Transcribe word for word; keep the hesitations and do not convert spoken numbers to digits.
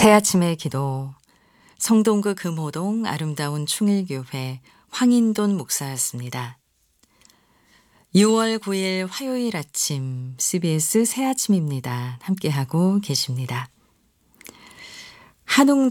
새아침의 기도 성동구 금호동 아름다운 충일교회 황인돈 목사였습니다. 유월 구일 화요일 아침 씨비에스 새아침입니다. 함께하고 계십니다. 한웅